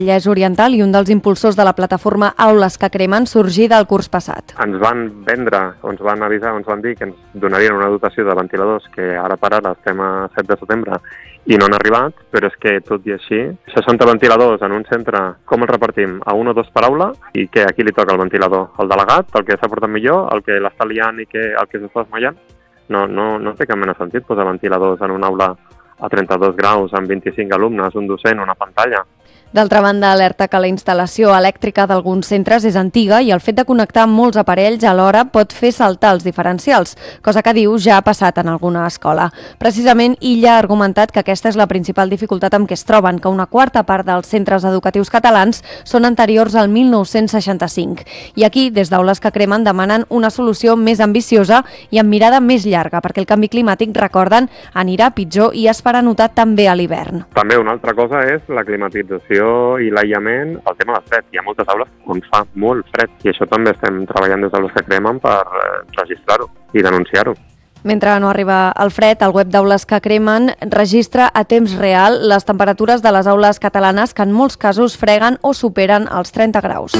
Vallès Oriental i un dels impulsors de la plataforma Aules que Cremen sorgir del curs passat. Ens van vendre, ens van avisar, ens van dir que ens donarien una dotació de ventiladors que ara per ara estem a 7 de setembre i no han arribat, però és que tot i així, 60 ventiladors en un centre, com els repartim? A un o dos per aula? I que a qui li toca el ventilador? El delegat, el que s'ha portat millor, el que l'està liant i el que s'està desmaiant? No té cap mena de sentit posar ventiladors en una aula a 32 graus, amb 25 alumnes, un docent, una pantalla. D'altra banda, alerta que la instal·lació elèctrica d'alguns centres és antiga i el fet de connectar molts aparells alhora pot fer saltar els diferencials, cosa que diu ja ha passat en alguna escola. Precisament, Illa ha argumentat que aquesta és la principal dificultat amb què es troben, que una quarta part dels centres educatius catalans són anteriors al 1965. I aquí, des d'Aules que Cremen, demanen una solució més ambiciosa i amb mirada més llarga, perquè el canvi climàtic, recorden, anirà pitjor i es farà notar també a l'hivern. També una altra cosa és la climatització i l'aïllament, el tema del fred. Hi ha moltes aules on fa molt fred i això també estem treballant des d'Aules que Cremen per registrar-ho i denunciar-ho. Mentre no arriba el fred, el web d'Aules que Cremen registra a temps real les temperatures de les aules catalanes que en molts casos freguen o superen els 30 graus.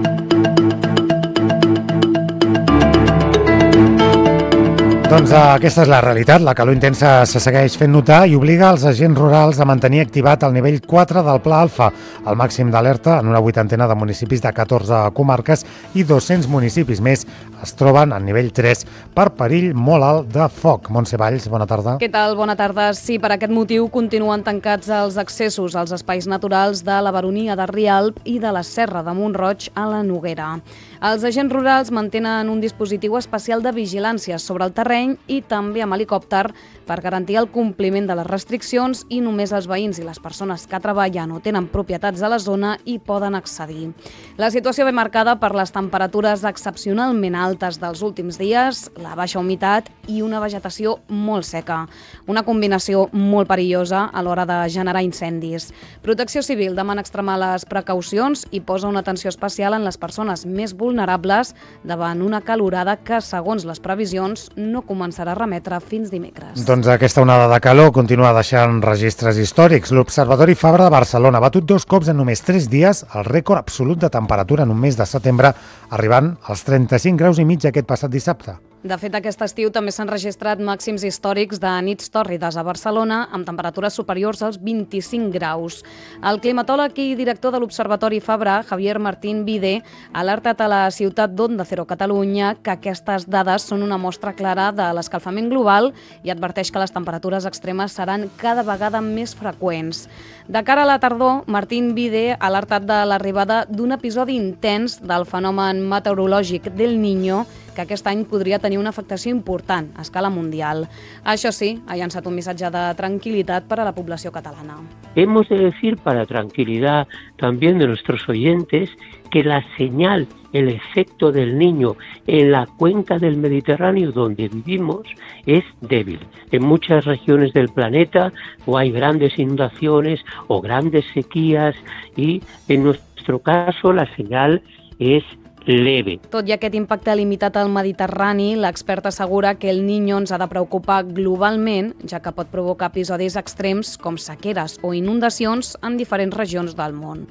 Doncs aquesta és la realitat. La calor intensa se segueix fent notar i obliga els agents rurals a mantenir activat el nivell 4 del Pla Alfa, el màxim d'alerta en una vuitantena de municipis de 14 comarques i 200 municipis més es troben al nivell 3 per perill molt alt de foc. Montse Valls, bona tarda. Què tal? Bona tarda. Sí, per aquest motiu continuen tancats els accessos als espais naturals de la Baronia de Rialb i de la Serra de Mont-roig a la Noguera. Els agents rurals mantenen un dispositiu especial de vigilància sobre el terreny i també amb helicòpter per garantir el compliment de les restriccions i només els veïns i les persones que treballen o tenen propietats a la zona hi poden accedir. La situació ve marcada per les temperatures excepcionalment altes dels últims dies, la baixa humitat i una vegetació molt seca. Una combinació molt perillosa a l'hora de generar incendis. Protecció Civil demana extremar les precaucions i posa una atenció especial en les persones més vulnerables davant una calorada que, segons les previsions, no començarà a remetre fins dimecres. Doncs aquesta onada de calor continua deixant registres històrics. L'Observatori Fabra de Barcelona ha batut 2 cops en només 3 dies el rècord absolut de temperatura en un mes de setembre, arribant als 35 graus i mig aquest passat dissabte. De fet, aquest estiu també s'han registrat màxims històrics de nits tòrrides a Barcelona amb temperatures superiors als 25 graus. El climatòleg i director de l'Observatori Fabra, Javier Martín Vide, ha alertat a la ciutat d'Onda Cero Catalunya que aquestes dades són una mostra clara de l'escalfament global i adverteix que les temperatures extremes seran cada vegada més freqüents. De cara a la tardor, Martín Vide ha alertat de l'arribada d'un episodi intens del fenomen meteorològic del Niño que aquest any podria tenir una afectació important a escala mundial. Això sí, ha llançat un missatge de tranquil·litat per a la població catalana. Hemos de decir, para tranquilidad también de nuestros oyentes, que la señal, el efecto del Niño en la cuenca del Mediterráneo donde vivimos es débil. En muchas regiones del planeta o hay grandes inundaciones o grandes sequías y en nuestro caso la señal es leve. Tot i aquest impacte limitat al Mediterrani, l'expert assegura que el Niño ens ha de preocupar globalment, ja que pot provocar episodis extrems com sequeres o inundacions en diferents regions del món.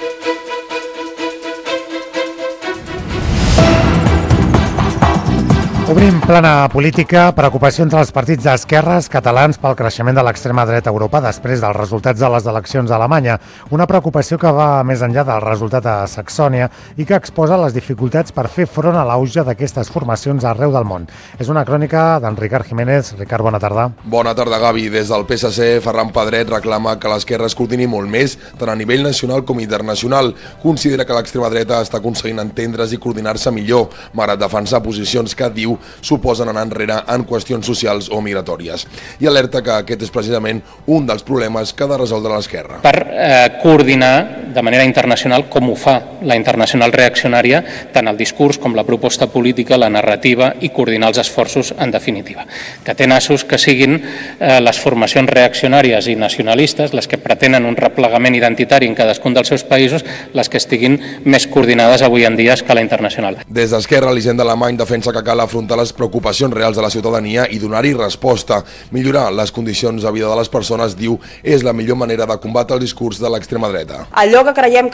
Obrim plana política, preocupació entre els partits d'esquerres catalans pel creixement de l'extrema dreta a Europa després dels resultats de les eleccions a Alemanya. Una preocupació que va més enllà del resultat a Saxònia i que exposa les dificultats per fer front a l'auge d'aquestes formacions arreu del món. És una crònica d'en Ricard Jiménez. Ricard, bona tarda. Bona tarda, Gavi. Des del PSC, Ferran Pedret reclama que l'esquerra es coordini molt més, tant a nivell nacional com internacional. Considera que l'extrema dreta està aconseguint entendre's i coordinar-se millor, malgrat defensar posicions que diu suposen anar enrere en qüestions socials o migratòries. I alerta que aquest és precisament un dels problemes que ha de resoldre l'esquerra. Per coordinar de manera internacional com ho fa la internacional reaccionària, tant el discurs com la proposta política, la narrativa i coordinar els esforços en definitiva. Que té nassos que siguin les formacions reaccionàries i nacionalistes, les que pretenen un replegament identitari en cadascun dels seus països, les que estiguin més coordinades avui en dia a escala internacional. Des d'Esquerra, l'Hisenda Alemany defensa que cal afrontar escoltar les preocupacions reals de la ciutadania i donar-hi resposta. Millorar les condicions de vida de les persones, diu, és la millor manera de combatre el discurs de l'extrema dreta. Allò que creiem